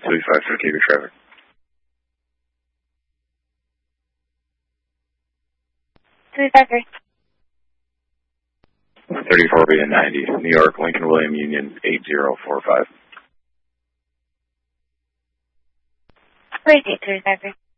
285 for Cubic traffic. 285. 34B and 90, New York, Lincoln William Union 8045. Wait, 285.